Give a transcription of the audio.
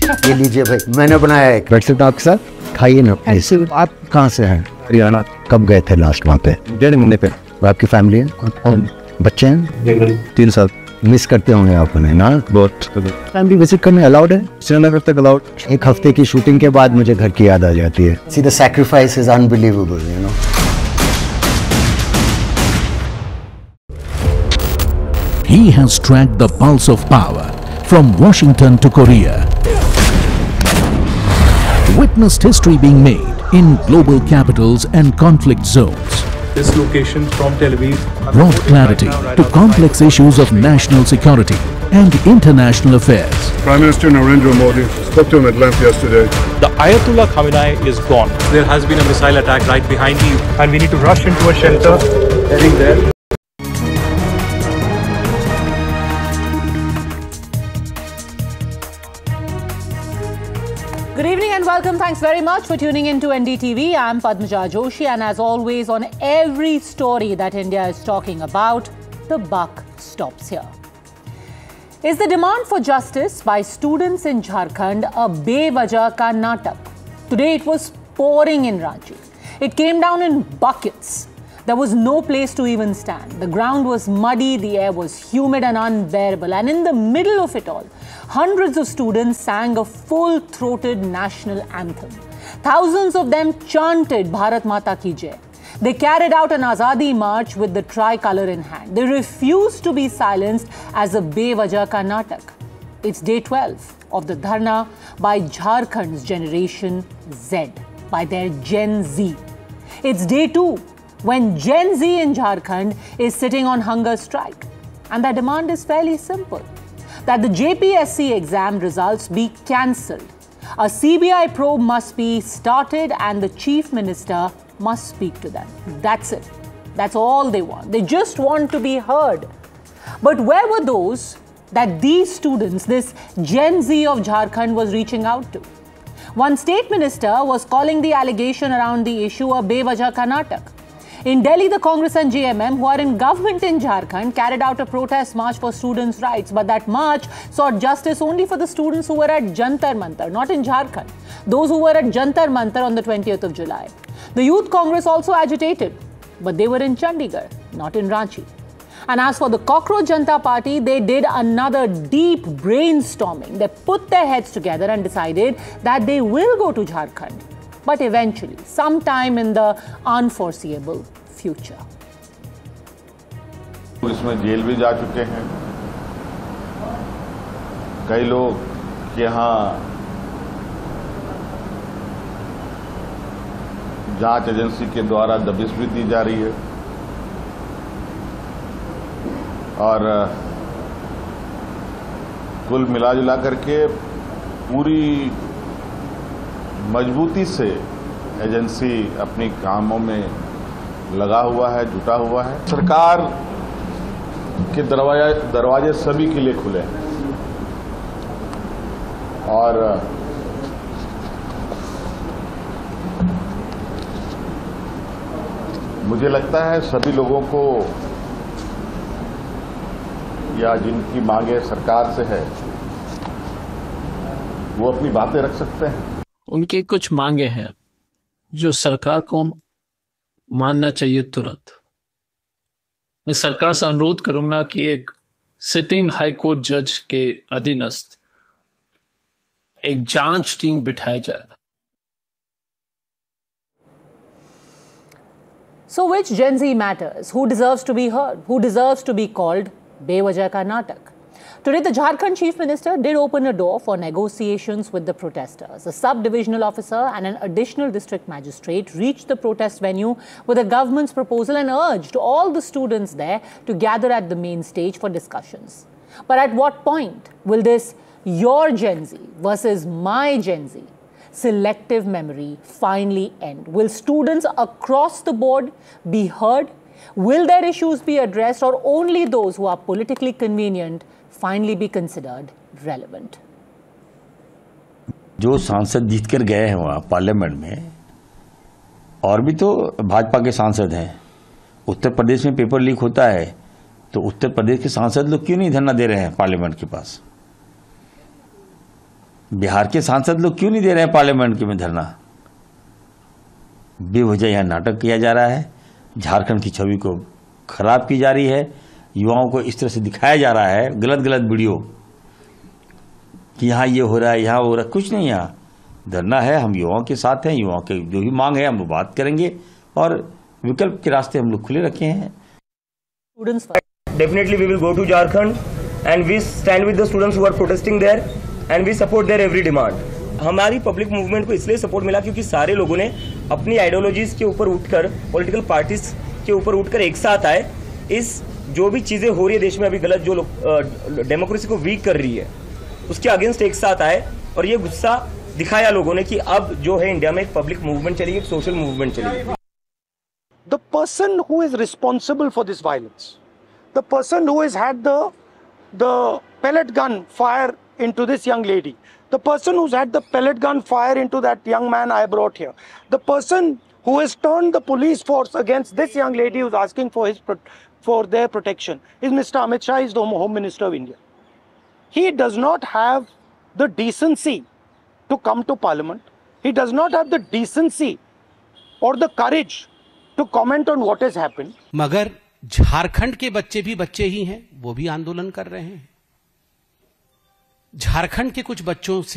ये लीजिए भाई, मैंने बनाया है। बैठ सकता आपके साथ, खाइए ना प्लीज। आप कहाँ से हैं? हरियाणा। कब गए थे लास्ट वहाँ पे? 1.5 महीने पे। आपकी फैमिली है? बच्चे हैं? 3 साल। मिस करते होंगे आप उन्हें ना? बहुत। फैमिली विजिट करने अलाउड है? श्रीनगर तक अलाउड। 1 हफ्ते की शूटिंग के बाद मुझे घर की याद आ जाती है। See the sacrifice is unbelievable, you know. He has tracked the pulse of power from Washington to Korea. Witnessed history being made in global capitals and conflict zones. This location from Tel Aviv Brought clarity to complex issues of national security and international affairs. Prime Minister Narendra Modi spoke to him at length yesterday. The Ayatollah Khamenei is gone. There has been a missile attack right behind you, and we need to rush into a shelter. Heading there. Good evening and welcome. Thanks very much for tuning in to NDTV. I'm Padmaja Joshi, and as always, on every story that India is talking about, the buck stops here. Is the demand for justice by students in Jharkhand a bevajah ka natak? Today it was pouring in Ranchi. It came down in buckets. There was no place to even stand. The ground was muddy, the air was humid and unbearable. And in the middle of it all, hundreds of students sang a full-throated national anthem. Thousands of them chanted Bharat Mata Ki Jai. They carried out an Azadi march with the tricolour in hand. They refused to be silenced as a bevajah ka natak. It's day 12 of the dharna by Jharkhand's Generation Z, by their Gen Z. It's day 2 when Gen Z in Jharkhand is sitting on hunger strike. And their demand is fairly simple, that the JPSC exam results be cancelled. A CBI probe must be started and the Chief Minister must speak to them. That's it. That's all they want. They just want to be heard. But where were those that these students, this Gen Z of Jharkhand, was reaching out to? One state minister was calling the allegation around the issue a bevajah ka natak. In Delhi, the Congress and JMM, who are in government in Jharkhand, carried out a protest march for students' rights. But that march sought justice only for the students who were at Jantar Mantar, not in Jharkhand. Those who were at Jantar Mantar on the 20th of July. The Youth Congress also agitated, but they were in Chandigarh, not in Ranchi. And as for the Cockroach Janata Party, they did another deep brainstorming. They put their heads together and decided that they will go to Jharkhand. But eventually, sometime in the unforeseeable future. इसमें jail भी जा चुके हैं। कई लोग यहाँ जांच agency के द्वारा दबिश भी दी जा रही है और कुल मिलाजुला करके पूरी मजबूती से एजेंसी अपनी कामों में लगा हुआ है, जुटा हुआ है। सरकार के दरवाजे सभी के लिए खुले हैं और मुझे लगता है सभी लोगों को या जिनकी मांगे सरकार से है वो अपनी बातें रख सकते हैं। उनकी कुछ मांगे हैं जो सरकार को मानना चाहिए तुरंत। मैं सरकार से अनुरोध करूंगा कि एक सिटिंग हाई कोर्ट जज के अधीनस्थ एक जांच टीम बिठाई जाए। So which Gen Z matters? Who deserves to be heard? Who deserves to be called bevajah ka natak? Today, the Jharkhand Chief Minister did open a door for negotiations with the protesters. A sub-divisional officer and an additional district magistrate reached the protest venue with the government's proposal and urged all the students there to gather at the main stage for discussions. But at what point will this your Gen Z versus my Gen Z selective memory finally end? Will students across the board be heard? Will their issues be addressed, or only those who are politically convenient finally be considered relevant? जो सांसद जीत कर गए हैं वहाँ parliament में, और भी तो भाजपा के सांसद हैं। उत्तर प्रदेश में पेपर लीक होता है तो उत्तर प्रदेश के सांसद लोग क्यों नहीं धरना दे रहे हैं पार्लियामेंट के पास? बिहार के सांसद लोग क्यों नहीं दे रहे हैं पार्लियामेंट के में धरना? बेवजह यहाँ नाटक किया जा रहा है, झारखंड की छवि को खराब की जा रही है, युवाओं को इस तरह से दिखाया जा रहा है गलत गलत वीडियो कि यहाँ ये हो रहा है, यहाँ हो रहा है। कुछ नहीं, यहाँ धरना है, हम युवाओं के साथ हैं, युवाओं के जो भी मांग है हम बात करेंगे और विकल्प के रास्ते हम लोग खुले रखे हैं। Definitely we will go to Jharkhand and we stand with the students who are protesting there and we support their every demand. हमारी पब्लिक मूवमेंट को इसलिए सपोर्ट मिला क्योंकि सारे लोगों ने अपनी आइडियोलॉजीज के ऊपर उठकर, पॉलिटिकल पार्टीज के ऊपर उठकर एक साथ आए। इस जो भी चीजें हो रही है देश में अभी गलत, जो डेमोक्रेसी को वीक कर रही है, उसके अगेंस्ट एक साथ आए और ये गुस्सा दिखाया लोगों ने कि अब जो है इंडिया में एक पब्लिक मूवमेंट चलेगी, एक सोशल मूवमेंट चलेगी। The person who is responsible for this violence, the person who has had the pellet gun fire into this young lady, the person who's had the pellet gun fire into that young man I brought here, the person who has turned the police force against this young lady who's asking for their protection is Mr. Amit Shah, is the Home Minister of India. He does not have the decency to come to Parliament. He does not have the decency or the courage to comment on what has happened. मगर झारखंड के बच्चे भी बच्चे ही हैं, वो भी आंदोलन कर रहे हैं। झारखंड के कुछ बच्चों से